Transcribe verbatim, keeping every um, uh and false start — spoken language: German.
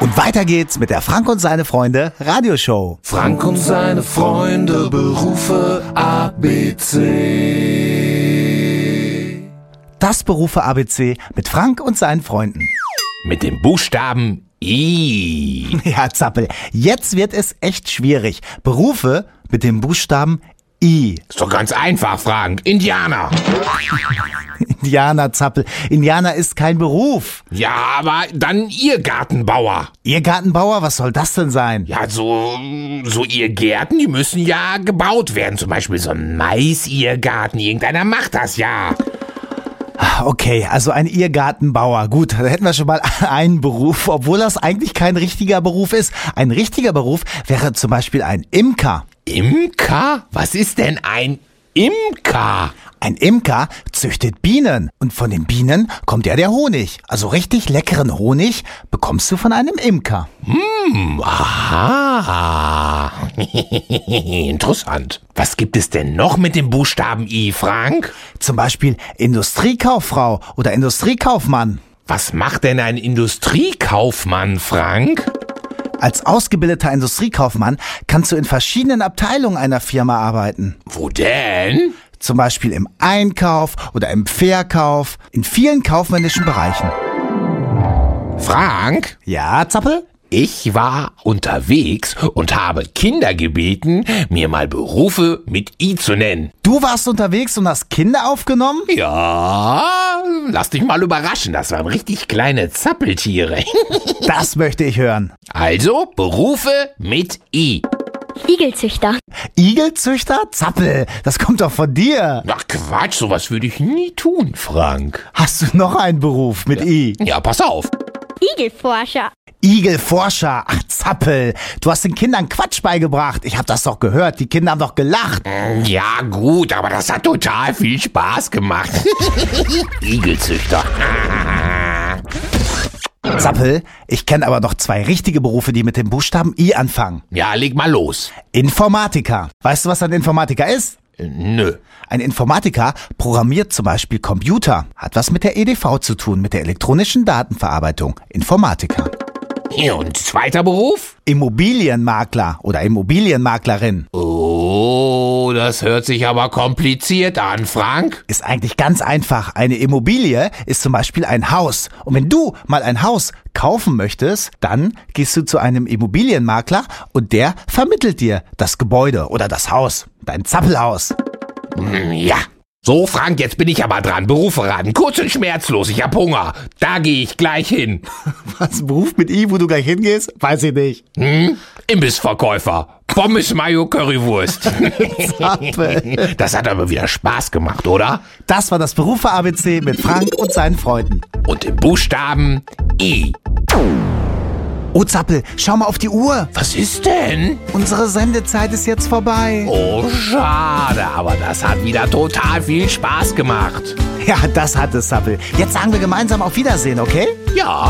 Und weiter geht's mit der Frank und seine Freunde Radioshow. Frank und seine Freunde, Berufe A B C. Das Berufe A B C mit Frank und seinen Freunden. Mit dem Buchstaben I. Ja, Zappel, jetzt wird es echt schwierig. Berufe mit dem Buchstaben I. Ist doch ganz einfach, Frank. Indianer. Indianer, Zappel. Indianer ist kein Beruf. Ja, aber dann ihr Gartenbauer. Ihr Gartenbauer, was soll das denn sein? Ja, so, so ihr Gärten, die müssen ja gebaut werden. Zum Beispiel so ein Mais-Irrgarten. Irgendeiner macht das ja. Okay, also ein Irrgartenbauer. Gut, da hätten wir schon mal einen Beruf, obwohl das eigentlich kein richtiger Beruf ist. Ein richtiger Beruf wäre zum Beispiel ein Imker. Imker? Was ist denn ein Imker? Ein Imker züchtet Bienen und von den Bienen kommt ja der Honig. Also richtig leckeren Honig bekommst du von einem Imker. Hm, aha. Interessant. Was gibt es denn noch mit dem Buchstaben I, Frank? Zum Beispiel Industriekauffrau oder Industriekaufmann. Was macht denn ein Industriekaufmann, Frank? Als ausgebildeter Industriekaufmann kannst du in verschiedenen Abteilungen einer Firma arbeiten. Wo denn? Zum Beispiel im Einkauf oder im Verkauf, in vielen kaufmännischen Bereichen. Frank? Ja, Zappel? Ich war unterwegs und habe Kinder gebeten, mir mal Berufe mit I zu nennen. Du warst unterwegs und hast Kinder aufgenommen? Ja, lass dich mal überraschen, das waren richtig kleine Zappeltiere. Das möchte ich hören. Also, Berufe mit I. Igelzüchter. Igelzüchter? Zappel, das kommt doch von dir. Ach Quatsch, sowas würde ich nie tun, Frank. Hast du noch einen Beruf mit I? Ja, pass auf. Igelforscher. Igelforscher. Ach, Zappel, du hast den Kindern Quatsch beigebracht. Ich hab das doch gehört, die Kinder haben doch gelacht. Ja gut, aber das hat total viel Spaß gemacht. Igelzüchter. Zappel, ich kenne aber noch zwei richtige Berufe, die mit dem Buchstaben I anfangen. Ja, leg mal los. Informatiker. Weißt du, was ein Informatiker ist? Äh, nö. Ein Informatiker programmiert zum Beispiel Computer. Hat was mit der E D V zu tun, mit der elektronischen Datenverarbeitung. Informatiker. Und zweiter Beruf? Immobilienmakler oder Immobilienmaklerin. Oh, das hört sich aber kompliziert an, Frank. Ist eigentlich ganz einfach. Eine Immobilie ist zum Beispiel ein Haus. Und wenn du mal ein Haus kaufen möchtest, dann gehst du zu einem Immobilienmakler und der vermittelt dir das Gebäude oder das Haus. Dein Zappelhaus. Ja. So, Frank, jetzt bin ich aber dran. Berufe raten. Kurz und schmerzlos. Ich hab Hunger. Da gehe ich gleich hin. Was, Beruf mit I, wo du gleich hingehst? Weiß ich nicht. Hm? Imbissverkäufer. Pommes, Mayo, Currywurst. Zappel. Das hat aber wieder Spaß gemacht, oder? Das war das Berufe A B C mit Frank und seinen Freunden. Und im Buchstaben I. Oh, Zappel, schau mal auf die Uhr. Was ist denn? Unsere Sendezeit ist jetzt vorbei. Oh, schade, aber das hat wieder total viel Spaß gemacht. Ja, das hat es, Zappel. Jetzt sagen wir gemeinsam auf Wiedersehen, okay? Ja.